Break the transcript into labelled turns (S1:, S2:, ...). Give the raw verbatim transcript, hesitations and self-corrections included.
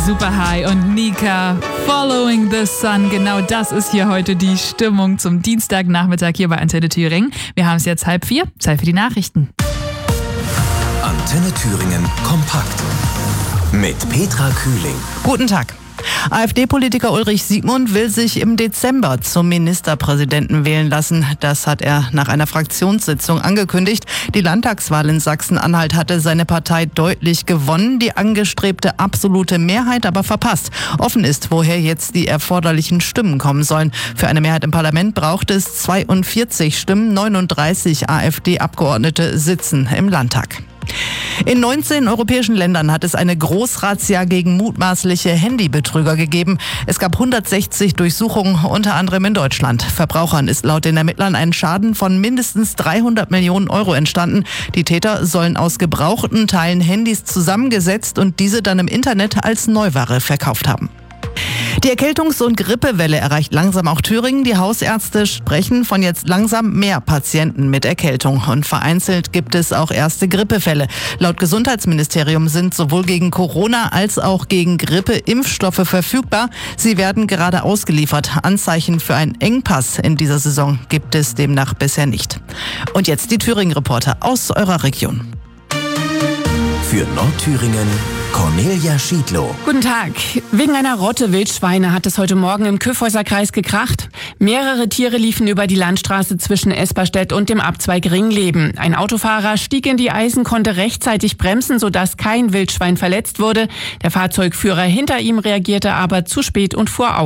S1: Super High und Nika, Following the Sun. Genau das ist hier heute die Stimmung zum Dienstagnachmittag hier bei Antenne Thüringen. Wir haben es jetzt halb vier, Zeit für die Nachrichten.
S2: Antenne Thüringen kompakt mit Petra Kühling.
S3: Guten Tag. AfD-Politiker Ulrich Siegmund will sich im Dezember zum Ministerpräsidenten wählen lassen. Das hat er nach einer Fraktionssitzung angekündigt. Die Landtagswahl in Sachsen-Anhalt hatte seine Partei deutlich gewonnen, die angestrebte absolute Mehrheit aber verpasst. Offen ist, woher jetzt die erforderlichen Stimmen kommen sollen. Für eine Mehrheit im Parlament braucht es zweiundvierzig Stimmen, neununddreißig AfD-Abgeordnete sitzen im Landtag. In neunzehn europäischen Ländern hat es eine Großrazzia gegen mutmaßliche Handybetrüger gegeben. Es gab hundertsechzig Durchsuchungen, unter anderem in Deutschland. Verbrauchern ist laut den Ermittlern ein Schaden von mindestens dreihundert Millionen Euro entstanden. Die Täter sollen aus gebrauchten Teilen Handys zusammengesetzt und diese dann im Internet als Neuware verkauft haben. Die Erkältungs- und Grippewelle erreicht langsam auch Thüringen. Die Hausärzte sprechen von jetzt langsam mehr Patienten mit Erkältung. Und vereinzelt gibt es auch erste Grippefälle. Laut Gesundheitsministerium sind sowohl gegen Corona als auch gegen Grippe Impfstoffe verfügbar. Sie werden gerade ausgeliefert. Anzeichen für einen Engpass in dieser Saison gibt es demnach bisher nicht. Und jetzt die Thüringen-Reporter aus eurer Region.
S2: Für Nordthüringen Cornelia Schiedlow.
S4: Guten Tag. Wegen einer Rotte Wildschweine hat es heute Morgen im Kyffhäuser Kreis gekracht. Mehrere Tiere liefen über die Landstraße zwischen Esperstedt und dem Abzweig Ringleben. Ein Autofahrer stieg in die Eisen, konnte rechtzeitig bremsen, sodass kein Wildschwein verletzt wurde. Der Fahrzeugführer hinter ihm reagierte aber zu spät und fuhr auf.